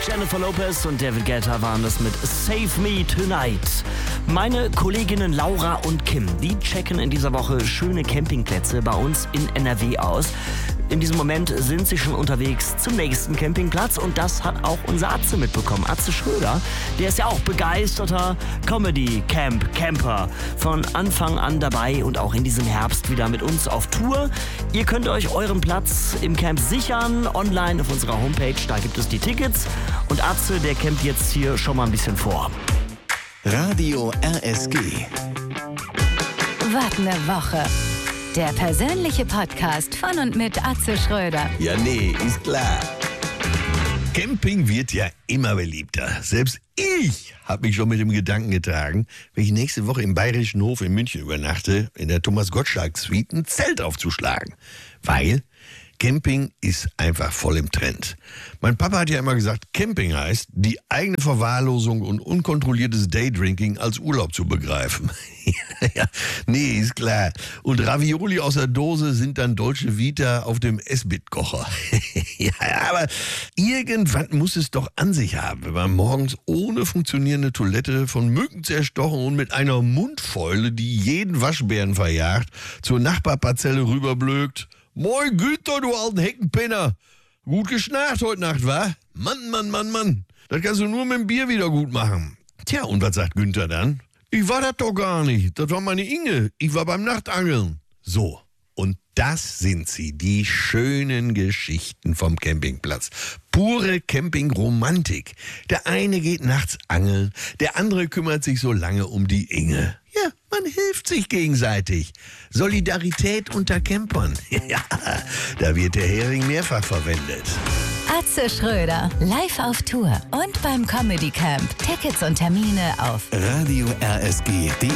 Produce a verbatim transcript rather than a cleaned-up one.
Jennifer Lopez und David Guetta waren das mit Save Me Tonight. Meine Kolleginnen Laura und Kim, die checken in dieser Woche schöne Campingplätze bei uns in N R W aus. In diesem Moment sind sie schon unterwegs zum nächsten Campingplatz und das hat auch unser Atze mitbekommen. Atze Schröder, der ist ja auch begeisterter Comedy-Camp-Camper. Von Anfang an dabei und auch in diesem Herbst wieder mit uns auf Tour. Ihr könnt euch euren Platz im Camp sichern, online auf unserer Homepage, da gibt es die Tickets. Und Atze, der campt jetzt hier schon mal ein bisschen vor. Radio R S G. Was ne Woche. Der persönliche Podcast von und mit Atze Schröder. Ja, nee, ist klar. Camping wird ja immer beliebter. Selbst ich habe mich schon mit dem Gedanken getragen, wenn ich nächste Woche im Bayerischen Hof in München übernachte, in der Thomas-Gottschalk-Suite ein Zelt aufzuschlagen. Weil Camping ist einfach voll im Trend. Mein Papa hat ja immer gesagt, Camping heißt, die eigene Verwahrlosung und unkontrolliertes Daydrinking als Urlaub zu begreifen. Ja, nee, ist klar. Und Ravioli aus der Dose sind dann Dolce Vita auf dem S-Bit-Kocher. Ja, aber irgendwann muss es doch an sich haben, wenn man morgens ohne funktionierende Toilette von Mücken zerstochen und mit einer Mundfäule, die jeden Waschbären verjagt, zur Nachbarparzelle rüberblökt. Moin Günther, du alten Heckenpenner. Gut geschnarcht heute Nacht, wa? Mann, Mann, Mann, Mann. Das kannst du nur mit dem Bier wieder gut machen. Tja, und was sagt Günther dann? Ich war das doch gar nicht. Das war meine Inge. Ich war beim Nachtangeln. So, und das sind sie, die schönen Geschichten vom Campingplatz. Pure Campingromantik. Der eine geht nachts angeln, der andere kümmert sich so lange um die Inge. Ja, man hilft sich gegenseitig. Solidarität unter Campern. Ja, da wird der Hering mehrfach verwendet. Atze Schröder, live auf Tour und beim Comedy Camp. Tickets und Termine auf Radio R S G punkt D